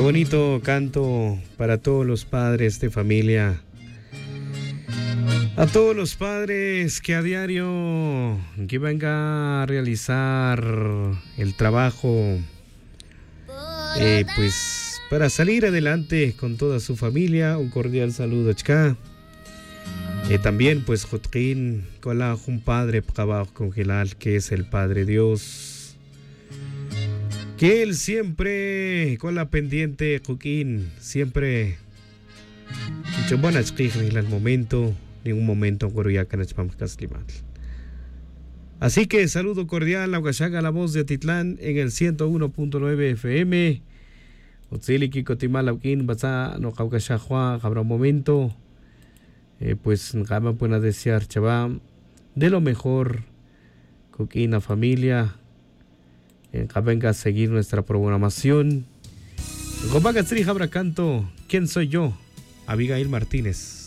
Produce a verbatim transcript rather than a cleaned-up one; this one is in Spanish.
bonito canto para todos los padres de familia. A todos los padres que a diario que venga a realizar el trabajo, eh, pues para salir adelante con toda su familia, un cordial saludo, chka. Eh, también pues Jotkin, con la un padre trabajo congelal que es el Padre Dios, que él siempre con la pendiente Joaquín, siempre mucho buenas en el momento. Ningún momento así que saludo cordial a Oaxaca, la voz de Atitlán en el ciento uno punto nueve F M. Otzili Kikotimalauquín, Basa, no Caucashahua, habrá un momento. Eh, pues Gama pueda desear, chaval, de lo mejor, Coquina familia. Eh, venga a seguir nuestra programación. Gobagatri Habra Canto, ¿quién soy yo? Abigail Martínez.